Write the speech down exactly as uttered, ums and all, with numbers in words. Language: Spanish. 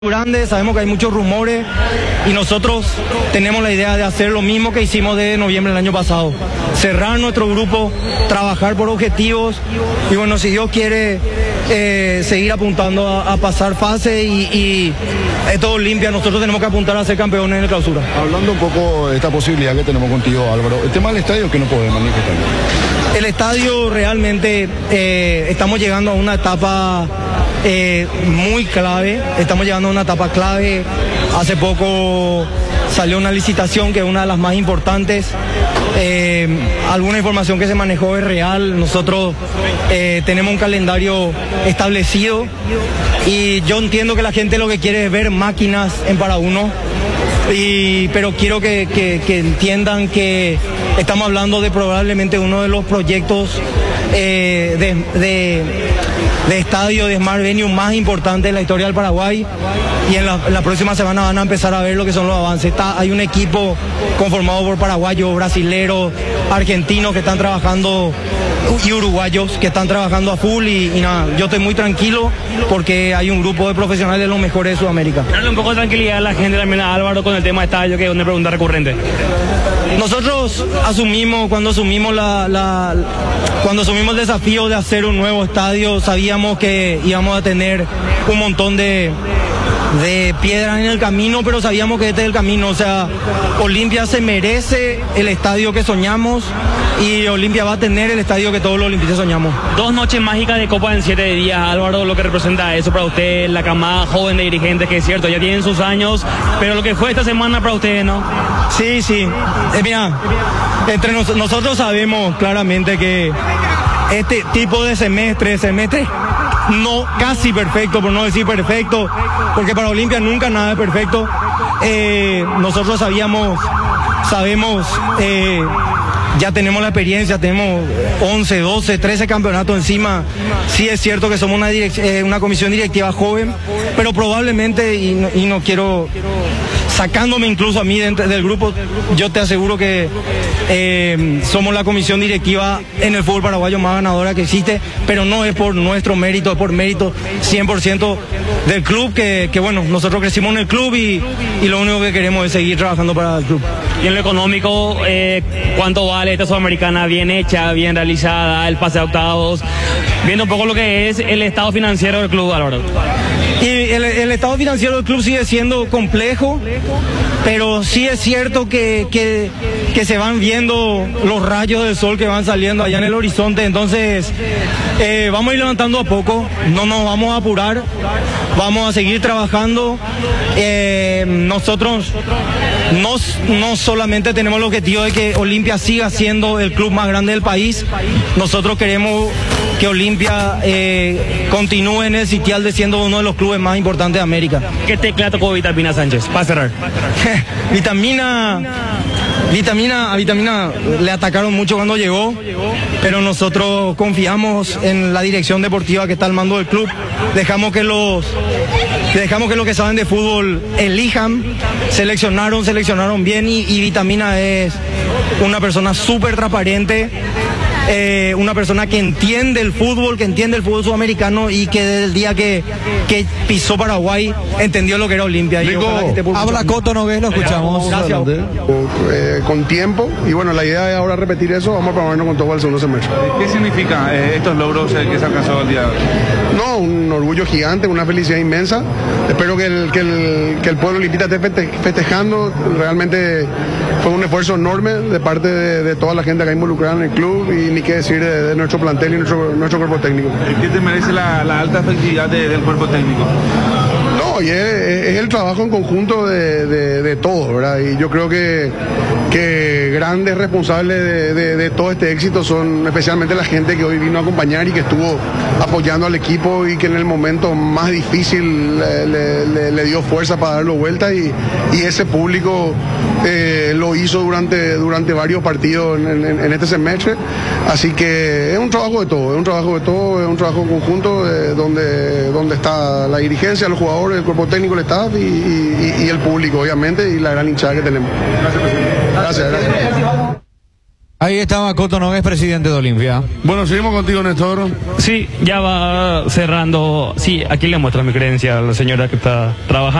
Grande, sabemos que hay muchos rumores y nosotros tenemos la idea de hacer lo mismo que hicimos de noviembre del año pasado, cerrar nuestro grupo, trabajar por objetivos y bueno, si Dios quiere eh, seguir apuntando a, a pasar fase y, y esto Olimpia, nosotros tenemos que apuntar a ser campeones en el clausura. Hablando un poco de esta posibilidad que tenemos contigo, Álvaro, el tema del estadio que no podemos manifestar. El estadio realmente eh, estamos llegando a una etapa Eh, muy clave, estamos llegando a una etapa clave. Hace poco salió una licitación que es una de las más importantes. Eh, alguna información que se manejó es real. Nosotros eh, tenemos un calendario establecido y yo entiendo que la gente lo que quiere es ver máquinas en para uno. Y, pero quiero que, que, que entiendan que estamos hablando de probablemente uno de los proyectos eh, de, de, de estadio de Smart Venue más importante de la historia del Paraguay, y en la, en la próxima semana van a empezar a ver lo que son los avances. Está, hay un equipo conformado por paraguayos, brasileros, argentinos que están trabajando y uruguayos que están trabajando a full y, y nada, yo estoy muy tranquilo porque hay un grupo de profesionales de los mejores de Sudamérica. Darle un poco de tranquilidad a la gente también, a Álvaro, con el tema de estadio, que es una pregunta recurrente. Nosotros asumimos, cuando asumimos la, la, cuando asumimos el desafío de hacer un nuevo estadio, sabíamos que íbamos a tener un montón de de piedras en el camino, pero sabíamos que este es el camino. O sea, Olimpia se merece el estadio que soñamos y Olimpia va a tener el estadio que todos los olimpistas soñamos. Dos noches mágicas de Copa en siete días, Álvaro, lo que representa eso para usted, la camada joven de dirigentes, que es cierto, ya tienen sus años, pero lo que fue esta semana para ustedes, ¿no? Sí, sí. Eh, mira, entre nos, nosotros sabemos claramente que este tipo de semestre, semestre no casi perfecto, por no decir perfecto, porque para Olimpia nunca nada es perfecto. Eh, nosotros sabíamos, sabemos, eh, ya tenemos la experiencia, tenemos once, doce, trece campeonatos encima. Sí es cierto que somos una, direc- eh, una comisión directiva joven, pero probablemente, y no, y no quiero, sacándome incluso a mí dentro del grupo, yo te aseguro que eh, somos la comisión directiva en el fútbol paraguayo más ganadora que existe, pero no es por nuestro mérito, es por mérito cien por ciento del club, que, que bueno, nosotros crecimos en el club y, y lo único que queremos es seguir trabajando para el club. Y en lo económico, eh, ¿cuánto vale esta Sudamericana bien hecha, bien realizada, el pase a octavos? Viendo un poco lo que es el estado financiero del club, Álvaro. Y el, el estado financiero del club sigue siendo complejo, pero sí es cierto que, que, que se van viendo los rayos del sol que van saliendo allá en el horizonte. Entonces eh, vamos a ir levantando a poco, no nos vamos a apurar, vamos a seguir trabajando. Eh, nosotros no, no solamente tenemos el objetivo de que Olimpia siga siendo el club más grande del país, nosotros queremos que Olimpia eh, continúe en el sitial de siendo uno de los clubes más importantes de América. ¿Qué tecla tocó Vitamina Sánchez? Para cerrar. Vitamina, Vitamina, a Vitamina le atacaron mucho cuando llegó, pero nosotros confiamos en la dirección deportiva que está al mando del club. Dejamos que los, dejamos que los que saben de fútbol elijan. Seleccionaron, seleccionaron bien y, y Vitamina es una persona súper transparente. Eh, una persona que entiende el fútbol, que entiende el fútbol sudamericano y que desde el día que, que pisó Paraguay entendió lo que era Olimpia. Rico, habla Coto Nogués, lo escuchamos. Gracias. Eh, con tiempo, y bueno, la idea es ahora repetir eso, vamos a probarnos con todo el segundo semestre. ¿Qué significa eh, estos logros eh, que se alcanzó el día de hoy? No, un orgullo gigante, una felicidad inmensa. Espero que el, que el, que el pueblo olimpista esté feste, festejando. Realmente fue un esfuerzo enorme de parte de, de toda la gente que ha involucrada en el club y ni qué decir de, de nuestro plantel y nuestro, nuestro cuerpo técnico. ¿Qué te merece la, la alta felicidad de, del cuerpo técnico? No, y es, es el trabajo en conjunto de, de, de todos, ¿verdad? Y yo creo que, que grandes responsables de, de, de todo este éxito son especialmente la gente que hoy vino a acompañar y que estuvo apoyando al equipo y que en el momento más difícil le, le, le dio fuerza para darlo vuelta y, y ese público eh, lo hizo durante, durante varios partidos en, en, en este semestre. Así que es un trabajo de todo, es un trabajo de todo, es un trabajo conjunto eh, donde, donde está la dirigencia, los jugadores, el cuerpo técnico, el staff y, y, y el público, obviamente, y la gran hinchada que tenemos. Gracias, presidente. Gracias, gracias. Ahí estaba Coto Nogués, presidente de Olimpia. Bueno, seguimos contigo, Néstor. Sí, ya va cerrando. Sí, aquí le muestro mi credencial a la señora que está trabajando.